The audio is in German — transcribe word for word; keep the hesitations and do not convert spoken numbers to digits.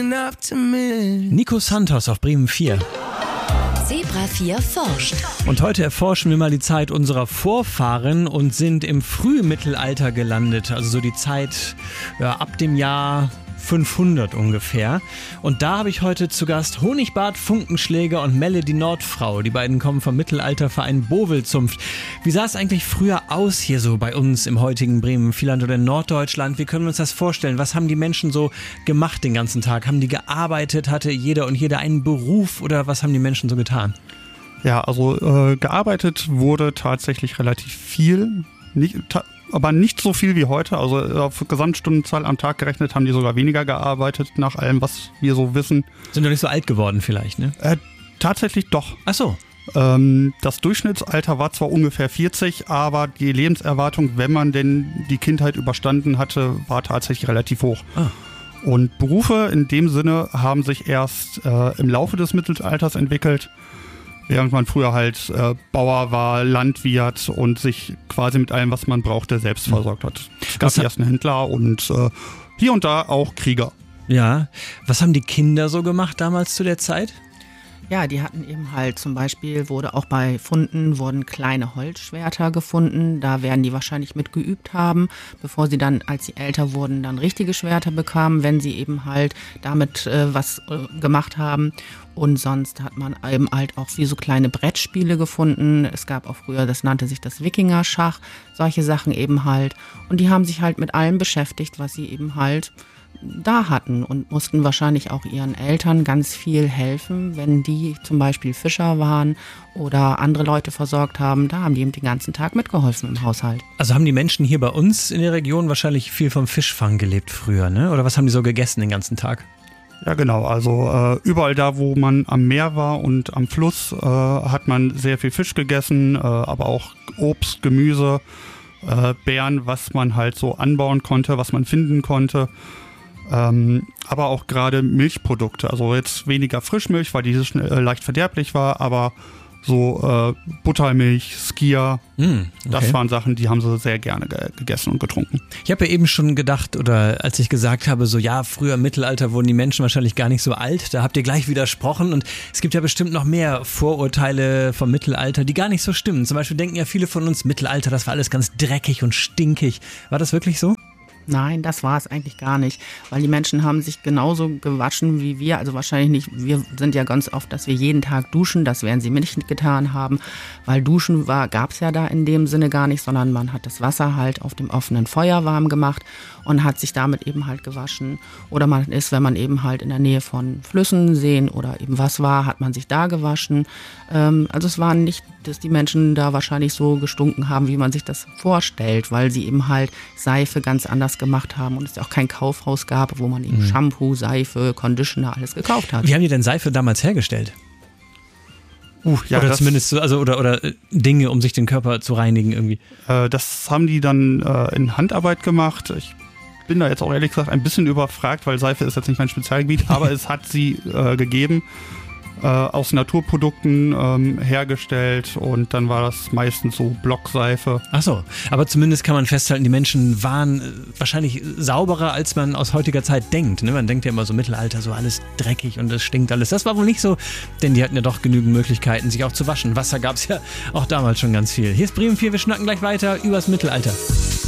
Nico Santos auf Bremen vier. Zebra vier forscht. Und heute erforschen wir mal die Zeit unserer Vorfahren und sind im Frühmittelalter gelandet. Also so die Zeit ja, ab dem Jahr fünfhundert ungefähr. Und da habe ich heute zu Gast Honigbart, Funkenschläger und Melle die Nordfrau. Die beiden kommen vom Mittelalterverein Bovelzunft. Wie sah es eigentlich früher aus hier so bei uns im heutigen Bremen, Vierland oder in Norddeutschland? Wie können wir uns das vorstellen? Was haben die Menschen so gemacht den ganzen Tag? Haben die gearbeitet? Hatte jeder und jede einen Beruf oder was haben die Menschen so getan? Ja, also äh, gearbeitet wurde tatsächlich relativ viel. Nicht, ta- aber nicht so viel wie heute. Also auf Gesamtstundenzahl am Tag gerechnet haben die sogar weniger gearbeitet, nach allem, was wir so wissen. Sind doch nicht so alt geworden vielleicht, ne? Äh, tatsächlich doch. Ach so. Ähm, das Durchschnittsalter war zwar ungefähr vierzig, aber die Lebenserwartung, wenn man denn die Kindheit überstanden hatte, war tatsächlich relativ hoch. Ah. Und Berufe in dem Sinne haben sich erst äh, im Laufe des Mittelalters entwickelt. Während man früher halt äh, Bauer war, Landwirt und sich quasi mit allem, was man brauchte, selbst versorgt hat. Es gab die ersten Händler und äh, hier und da auch Krieger. Ja, was haben die Kinder so gemacht damals zu der Zeit? Ja, die hatten eben halt zum Beispiel, wurde auch bei Funden, wurden kleine Holzschwerter gefunden. Da werden die wahrscheinlich mit geübt haben, bevor sie dann, als sie älter wurden, dann richtige Schwerter bekamen, wenn sie eben halt damit äh, was äh, gemacht haben. Und sonst hat man eben halt auch wie so kleine Brettspiele gefunden. Es gab auch früher, das nannte sich das Wikingerschach, solche Sachen eben halt. Und die haben sich halt mit allem beschäftigt, was sie eben halt da hatten und mussten wahrscheinlich auch ihren Eltern ganz viel helfen, wenn die zum Beispiel Fischer waren oder andere Leute versorgt haben. Da haben die eben den ganzen Tag mitgeholfen im Haushalt. Also haben die Menschen hier bei uns in der Region wahrscheinlich viel vom Fischfang gelebt früher, ne? Oder was haben die so gegessen den ganzen Tag? Ja, genau. Also äh, überall da, wo man am Meer war und am Fluss, äh, hat man sehr viel Fisch gegessen, äh, aber auch Obst, Gemüse, äh, Beeren, was man halt so anbauen konnte, was man finden konnte. Ähm, aber auch gerade Milchprodukte, also jetzt weniger Frischmilch, weil die schnell, äh, leicht verderblich war, aber so äh, Buttermilch, Skyr, mm, okay. Das waren Sachen, die haben sie sehr gerne ge- gegessen und getrunken. Ich habe ja eben schon gedacht, oder als ich gesagt habe, so ja, früher im Mittelalter wurden die Menschen wahrscheinlich gar nicht so alt, da habt ihr gleich widersprochen und es gibt ja bestimmt noch mehr Vorurteile vom Mittelalter, die gar nicht so stimmen. Zum Beispiel denken ja viele von uns, Mittelalter, das war alles ganz dreckig und stinkig. War das wirklich so? Nein, das war es eigentlich gar nicht, weil die Menschen haben sich genauso gewaschen wie wir, also wahrscheinlich nicht, wir sind ja ganz oft, dass wir jeden Tag duschen, das werden sie nicht getan haben, weil Duschen war, gab es ja da in dem Sinne gar nicht, sondern man hat das Wasser halt auf dem offenen Feuer warm gemacht und hat sich damit eben halt gewaschen oder man ist, wenn man eben halt in der Nähe von Flüssen, Seen oder eben was war, hat man sich da gewaschen, ähm, also es war nicht, dass die Menschen da wahrscheinlich so gestunken haben, wie man sich das vorstellt, weil sie eben halt Seife ganz anders gemacht haben und es ja auch kein Kaufhaus gab, wo man eben mhm. Shampoo, Seife, Conditioner, alles gekauft hat. Wie haben die denn Seife damals hergestellt? Uh, ja, oder das, zumindest so, also oder oder Dinge, um sich den Körper zu reinigen irgendwie. Äh, das haben die dann äh, in Handarbeit gemacht. Ich bin da jetzt auch ehrlich gesagt ein bisschen überfragt, weil Seife ist jetzt nicht mein Spezialgebiet, aber es hat sie äh, gegeben. Äh, aus Naturprodukten ähm, hergestellt und dann war das meistens so Blockseife. Ach so, aber zumindest kann man festhalten, die Menschen waren äh, wahrscheinlich sauberer, als man aus heutiger Zeit denkt. Ne? Man denkt ja immer so Mittelalter, so alles dreckig und es stinkt alles. Das war wohl nicht so, denn die hatten ja doch genügend Möglichkeiten, sich auch zu waschen. Wasser gab es ja auch damals schon ganz viel. Hier ist Bremen vier, wir schnacken gleich weiter übers Mittelalter.